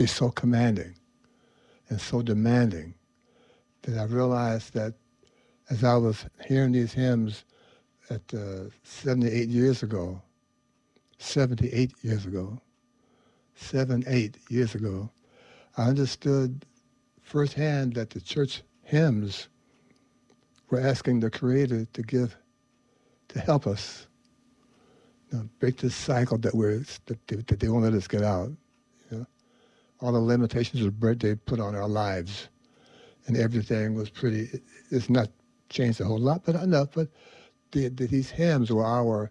be so commanding and so demanding that I realized that as I was hearing these hymns at 78 years ago, 78 years ago, 7, 8 years ago, I understood firsthand that the church hymns were asking the Creator to help us, break this cycle that they won't let us get out. All the limitations of bread they put on our lives, and everything was it's not changed a whole lot, but enough. But these hymns were our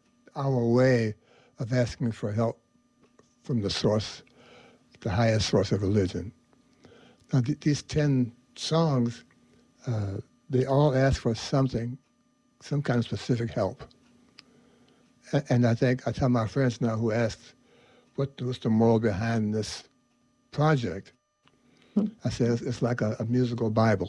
way of asking for help from the source, the highest source of religion. Now, these 10 songs, they all ask for something, some kind of specific help. And I tell my friends now who ask, what's the moral behind this project? I say it's like a musical Bible.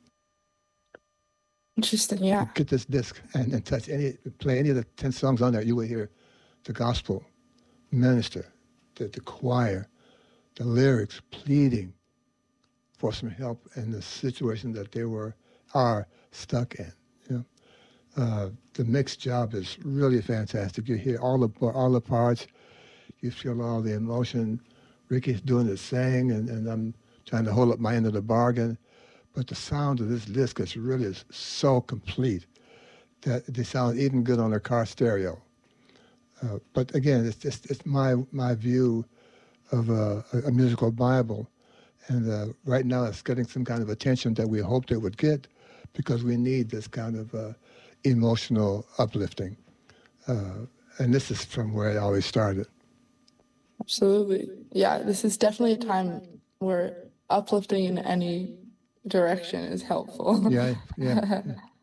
Interesting, yeah. You get this disc and play any of the 10 songs on there, you will hear the gospel minister, the choir, the lyrics pleading for some help in the situation that they are stuck in. The mix job is really fantastic. You hear all the parts, you feel all the emotion. Ricky's doing the sing, and I'm trying to hold up my end of the bargain. But the sound of this disc is really so complete that they sound even good on a car stereo. But again, it's my view of a musical Bible. And right now it's getting some kind of attention that we hoped it would get, because we need this kind of emotional uplifting. And this is from where it always started. Absolutely. Yeah, this is definitely a time where uplifting in any direction is helpful. Yeah.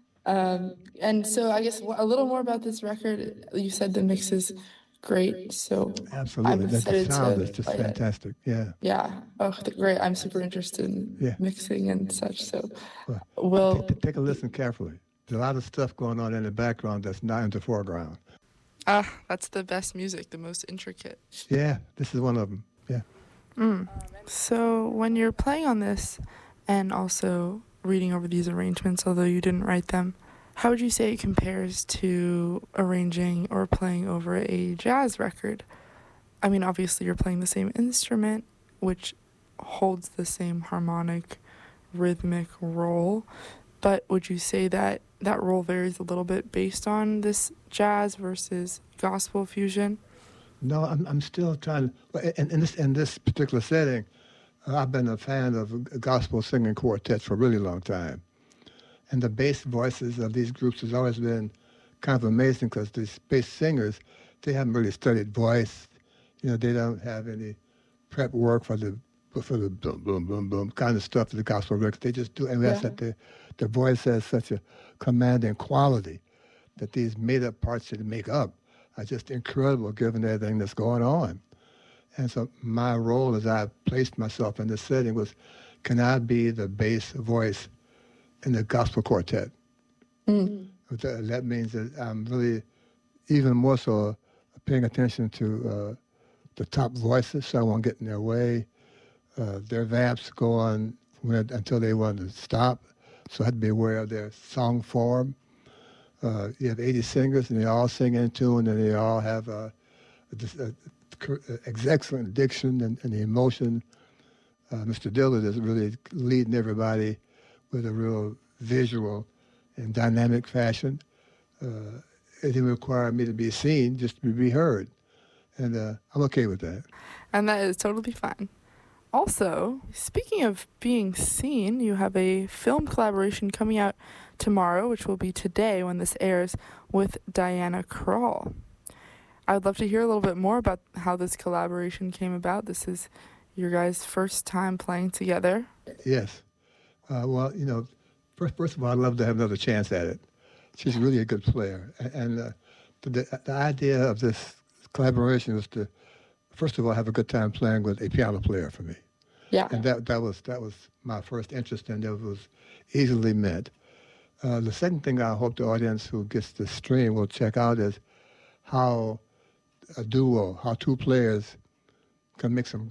And so I guess a little more about this record. You said the mix is great, so absolutely. The sound is just fantastic. Yeah. Oh, great. I'm super interested in mixing and such. So take a listen carefully. There's a lot of stuff going on in the background that's not in the foreground. That's the best music, the most intricate. Yeah, this is one of them. Yeah. So when you're playing on this and also reading over these arrangements, although you didn't write them, how would you say it compares to arranging or playing over a jazz record? I mean, obviously you're playing the same instrument, which holds the same harmonic, rhythmic role, but would you say that role varies a little bit based on this jazz versus gospel fusion? No, I'm still trying to, in this particular setting, I've been a fan of gospel singing quartets for a really long time. And the bass voices of these groups has always been kind of amazing, because these bass singers, they haven't really studied voice. They don't have any prep work for the boom, boom, boom, boom kind of stuff for the gospel records. They just do, and that's that their voice has such a commanding quality that these made-up parts that they make up are just incredible given everything that's going on. And so my role as I placed myself in this setting was, can I be the bass voice in the gospel quartet? That means that I'm really even more so paying attention to the top voices, so I won't get in their way. Their vamps go on until they want to stop, so I had to be aware of their song form. You have 80 singers, and they all sing in tune, and they all have excellent diction and the emotion. Mr. Dillard is really leading everybody with a real visual and dynamic fashion. It didn't require me to be seen, just to be heard. And I'm okay with that. And that is totally fine. Also, speaking of being seen, you have a film collaboration coming out tomorrow, which will be today when this airs, with Diana Krall. I would love to hear a little bit more about how this collaboration came about. This is your guys' first time playing together. Yes. Well, first of all, I'd love to have another chance at it. She's really a good player. And the idea of this collaboration was to, first of all, have a good time playing with a piano player for me. Yeah. And that was my first interest, and it was easily met. The second thing I hope the audience who gets the stream will check out is how a duo, how two players can make some